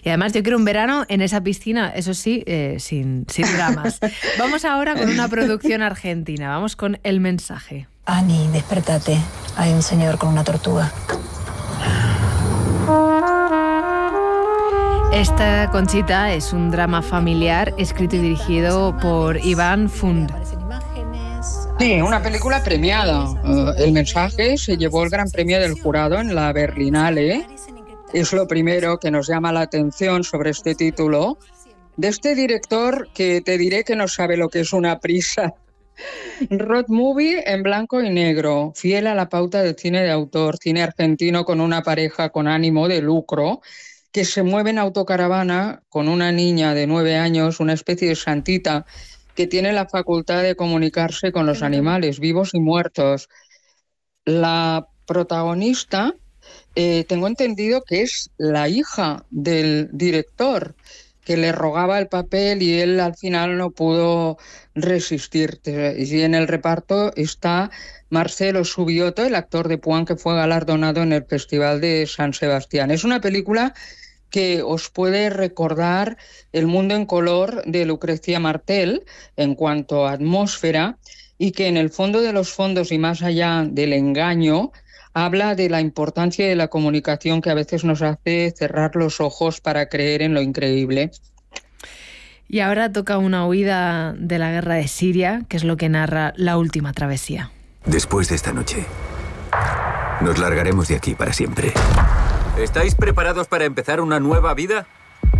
Y además yo quiero un verano en esa piscina, eso sí, sin dramas. Vamos ahora con una producción argentina. Vamos con El mensaje. Ani, despertate. Hay un señor con una tortuga. Esta, Conchita, es un drama familiar escrito y dirigido por Iván Fund. Sí, una película premiada. El mensaje se llevó el Gran Premio del Jurado en la Berlinale. Es lo primero que nos llama la atención sobre este título. De este director que te diré que no sabe lo que es una prisa. Road movie en blanco y negro, fiel a la pauta del cine de autor, cine argentino con una pareja con ánimo de lucro que se mueve en autocaravana con una niña de 9 años, una especie de santita que tiene la facultad de comunicarse con los animales, vivos y muertos. La protagonista, tengo entendido que es la hija del director, que le rogaba el papel y él al final no pudo resistir. Y en el reparto está Marcelo Subioto, el actor de Puan que fue galardonado en el Festival de San Sebastián. Es una película que os puede recordar El mundo en color de Lucrecia Martel en cuanto a atmósfera, y que en el fondo de los fondos y más allá del engaño habla de la importancia de la comunicación, que a veces nos hace cerrar los ojos para creer en lo increíble. Y ahora toca una huida de la guerra de Siria, que es lo que narra La última travesía. Después de esta noche, nos largaremos de aquí para siempre. ¿Estáis preparados para empezar una nueva vida?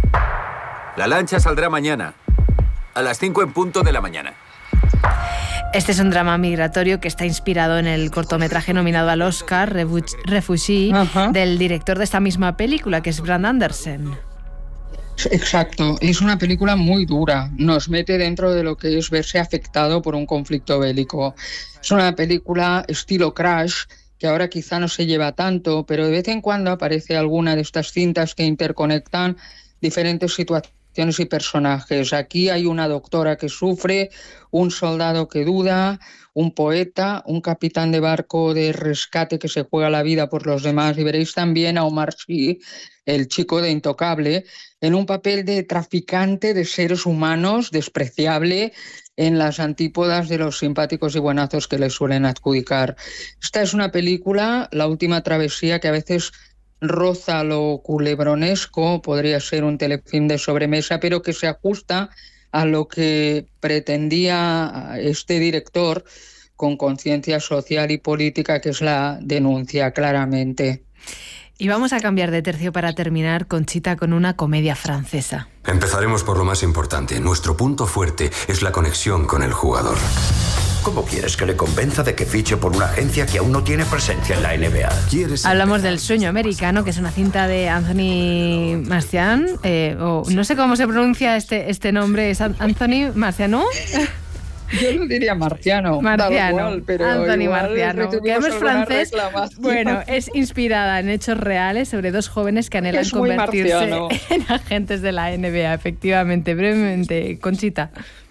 La lancha saldrá mañana, a las 5 en punto de la mañana. Este es un drama migratorio que está inspirado en el cortometraje nominado al Oscar, Refugee, del director de esta misma película, que es Brad Anderson. Exacto, es una película muy dura, nos mete dentro de lo que es verse afectado por un conflicto bélico. Es una película estilo Crash, que ahora quizá no se lleva tanto, pero de vez en cuando aparece alguna de estas cintas que interconectan diferentes situaciones y personajes. Aquí hay una doctora que sufre, un soldado que duda, un poeta, un capitán de barco de rescate que se juega la vida por los demás, y veréis también a Omar Sy, el chico de Intocable, en un papel de traficante de seres humanos despreciable, en las antípodas de los simpáticos y buenazos que le suelen adjudicar. Esta es una película, La última travesía, que a veces roza lo culebronesco, podría ser un telefilm de sobremesa, pero que se ajusta a lo que pretendía este director con conciencia social y política, que es la denuncia, claramente. Y vamos a cambiar de tercio para terminar, Conchita, con una comedia francesa. Empezaremos por lo más importante. Nuestro punto fuerte es la conexión con el jugador. ¿Cómo quieres que le convenza de que fiche por una agencia que aún no tiene presencia en la NBA? Hablamos del Sueño Americano, que es una cinta de Anthony Marciano, o no sé cómo se pronuncia este nombre, ¿es Anthony Marciano? Yo lo diría Marciano. Igual, pero Anthony Marciano, que no es francés. Bueno, es inspirada en hechos reales sobre dos jóvenes que anhelan convertirse en agentes de la NBA, efectivamente. Brevemente, Conchita.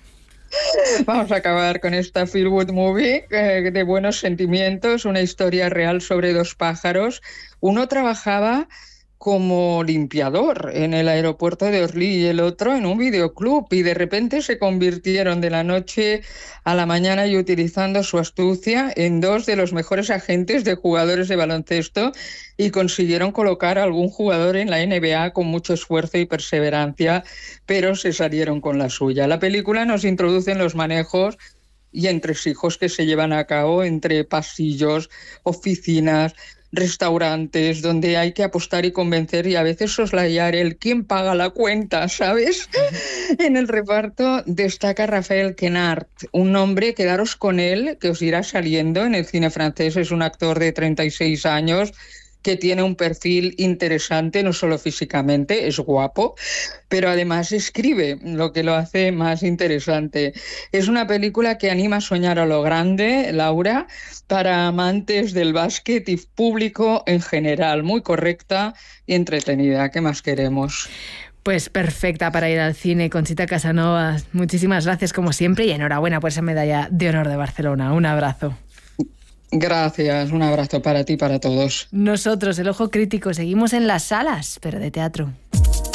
Vamos a acabar con esta feel good movie de buenos sentimientos, una historia real sobre dos pájaros. Uno trabajaba como limpiador en el aeropuerto de Orly y el otro en un videoclub, y de repente se convirtieron de la noche a la mañana, y utilizando su astucia, en dos de los mejores agentes de jugadores de baloncesto, y consiguieron colocar a algún jugador en la NBA con mucho esfuerzo y perseverancia, pero se salieron con la suya. La película nos introduce en los manejos y entresijos que se llevan a cabo entre pasillos, oficinas, restaurantes, donde hay que apostar y convencer, y a veces soslayar el quién paga la cuenta, ¿sabes? En el reparto destaca Raphael Quenard, un nombre, quedaros con él, que os irá saliendo en el cine francés. Es un actor de 36 años que tiene un perfil interesante, no solo físicamente, es guapo, pero además escribe, lo que lo hace más interesante. Es una película que anima a soñar a lo grande, Laura, para amantes del básquet y público en general. Muy correcta y entretenida. ¿Qué más queremos? Pues perfecta para ir al cine, Conchita Casanova. Muchísimas gracias como siempre y enhorabuena por esa medalla de honor de Barcelona. Un abrazo. Gracias, un abrazo para ti y para todos. Nosotros, El Ojo Crítico, seguimos en las salas, pero de teatro.